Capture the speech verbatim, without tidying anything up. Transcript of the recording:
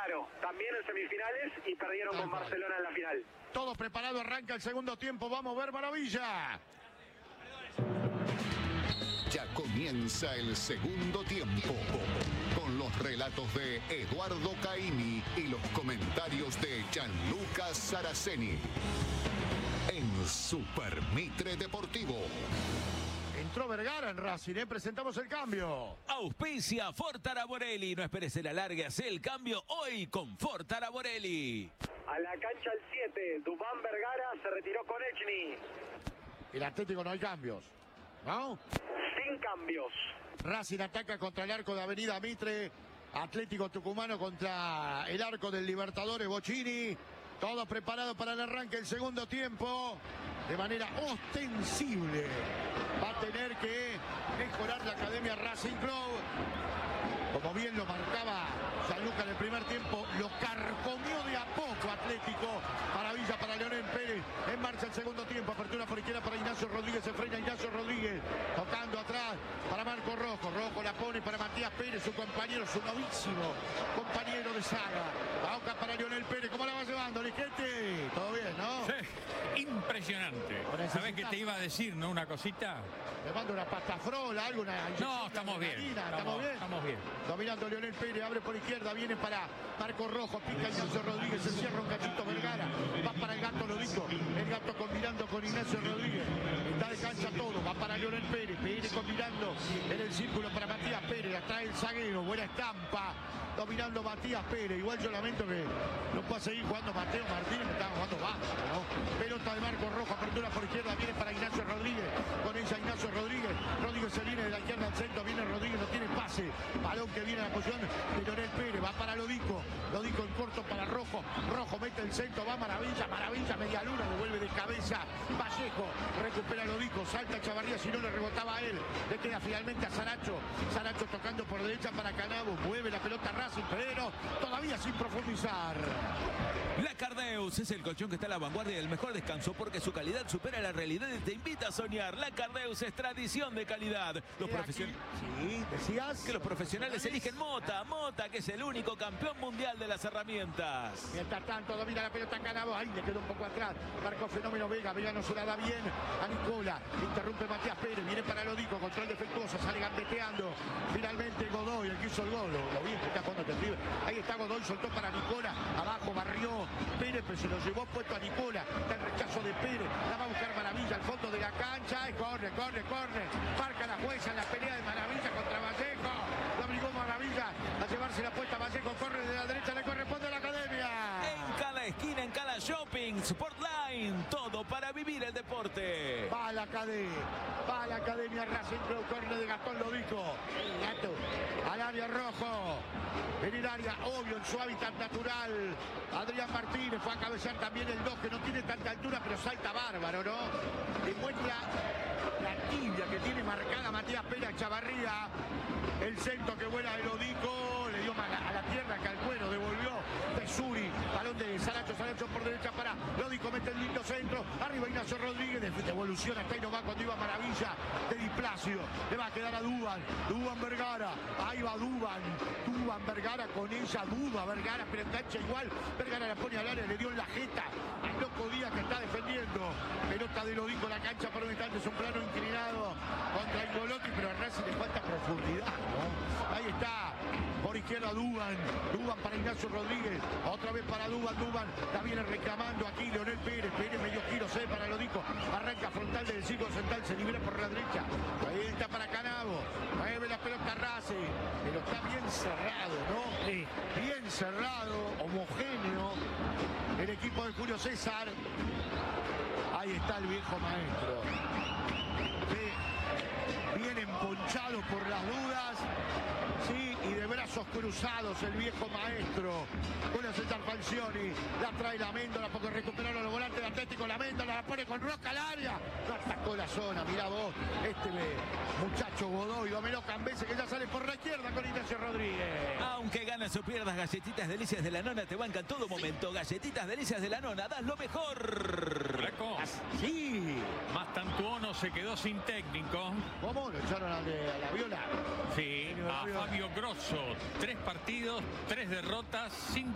Claro, también en semifinales y perdieron Tal con cual. Barcelona en la final. Todo preparado, arranca el segundo tiempo. Vamos a ver maravilla. Ya comienza el segundo tiempo con los relatos de Eduardo Caimi y los comentarios de Gianluca Saraceni en Super Mitre Deportivo. Entró Vergara en Racing, ¿eh? Presentamos el cambio. Auspicia Ford Taraborelli. No esperes el alargue, hace el cambio hoy con Ford Taraborelli. A la cancha el siete, Dubán Vergara se retiró con Echny. El Atlético no hay cambios, ¿no? Sin cambios. Racing ataca contra el arco de Avenida Mitre. Atlético Tucumano contra el arco del Libertadores Bocchini. Todo preparado para el arranque del segundo tiempo. De manera ostensible va a tener que mejorar la Academia Racing Club. Como bien lo marcaba Gianluca en el primer tiempo, lo carcomió de a poco Atlético. Maravilla para Leonel Pérez. En marcha el segundo tiempo. Apertura por izquierda para Ignacio Rodríguez. Se frena Ignacio Rodríguez. Tocando atrás para Marco Rojo. Rojo la pone para Matías Pérez, su compañero, su novísimo compañero de saga. Boca para Leonel Pérez. ¿Cómo la va llevando, Ligete? Todo bien, ¿no? Sí, impresionante. ¿Sabés qué te iba a decir, no? Una cosita. Le mando una pasta frola, algo, una No, estamos bien. ¿Estamos, Estamos bien? Estamos bien. Dominando Leonel Pérez, abre por izquierda, viene para Marco Rojo, pica Ignacio Rodríguez, se cierra un cachito Vergara, va para el gato Lodico, el gato combinando con Ignacio Rodríguez, está de cancha todo, va para Leonel Pérez, Pérez combinando en el círculo para Matías Pérez, atrás el zaguero, buena estampa, dominando Matías Pérez, igual yo lamento que no pueda seguir jugando Mateo Martínez, que estaba jugando bajo, ¿no? Pelota de Marco Rojo, apertura por izquierda, viene para Ignacio Rodríguez, con ella Ignacio Rodríguez, Rodríguez se viene de la izquierda al centro, viene Rodríguez, no tiene pase, balón que viene a la posición de Leonel Pérez, va para Lodico, Lodico en corto para Rojo, Rojo mete el centro, va Maravilla, Maravilla, media luna, devuelve de cabeza, Vallejo, recupera Lodico, salta Chavarría, si no le rebotaba a él, le queda finalmente a Saracho, Saracho tocando por derecha para Canabo, mueve la pelota Racing, pero todavía sin profundizar. La Cardeus es el colchón que está a la vanguardia del mejor descanso porque su calidad supera la realidad y te invita a soñar. La Cardeus es tradición de calidad. Los profesionales. Sí, decías. Que los profesionales eligen Mota. Mota, que es el único campeón mundial de las herramientas. Mientras tanto, domina la pelota Canabo. Ahí le quedó un poco atrás. Marcó Fenómeno Vega. Vega no se la da bien a Nicola. Interrumpe Matías Pérez. Viene para Lodico. Control defectuoso. Sale gambeteando. Finalmente Godoy, el que hizo el gol. Lo bien que está jugando este pibe. Ahí está Godoy. Soltó para Nicola. Abajo barrió Pérez, pero se lo llevó puesto a Nicola. Está el rechazo de Pérez. La va a buscar Maravilla al fondo de la cancha. Y corre, corre, corre. Marca la jueza en la pelea de Maravilla contra Vallejo. Lo obligó Maravilla a llevarse la puesta. Vallejo corre de la derecha. Le corresponde a la Academia. En cada esquina, en cada shopping, Sportline. Todo para vivir el deporte. Va a la Academia. Va a la Academia Racing Club. Corre de Gastón Lodico. El gato. Al área rojo. En el área, obvio, en su hábitat natural. Adrián Martínez fue a cabecear también el dos, que no tiene tanta altura, pero salta bárbaro, ¿no? Demuestra la tibia que tiene marcada Matías Pérez Chavarría. El centro que vuela de Lodico, le dio a la tierra que al cuero, devolvió Tesuri, balón de Saracho, Saracho por derecha para Lodico, mete el lindo centro, arriba Ignacio Rodríguez, devolución hasta ahí nomás cuando iba Maravilla de Displacio, le va a quedar a Duban, Duban Vergara, ahí va Duban, Duban Vergara con ella, duda Vergara, pero engancha igual, Vergara la pone al área, le dio en la jeta al loco Díaz que está defendiendo, pelota de Lodico, la cancha por un instante, es un plano inclinado contra el Golotti, pero a Racing le falta profundidad, ¿no? Ahí está, por izquierda Duban, Duban para Ignacio Rodríguez, otra vez para Duban, Duban, la viene reclamando aquí Leonel Pérez, Pérez medio giro, se para Lodico, arranca frontal del círculo central, se libera por la derecha, ahí está para Canabo, mueve la pelota Racing, pero está bien cerrado, ¿no? Sí. Bien cerrado, homogéneo, el equipo de Julio César, ahí está el viejo maestro, sí. Bien emponchado por las dudas, sí, y de brazos cruzados el viejo maestro. Una César Falcioni, la trae la Méndola porque recuperaron los volantes de Atlético, la Méndola la pone con Roca al área, no atacó la zona, mirá vos, este muchacho Godoy, dominó Cambese que ya sale por la izquierda con Ignacio Rodríguez. Aunque ganas o pierdas, Galletitas Delicias de la Nona te bancan todo momento. Galletitas Delicias de la Nona, das lo mejor. Flaco. Sí. Mastantuono se quedó sin técnico. ¿Cómo? ¿Lo echaron a, de, a la Viola? Sí, a Fabio Grosso. Tres partidos, tres derrotas, sin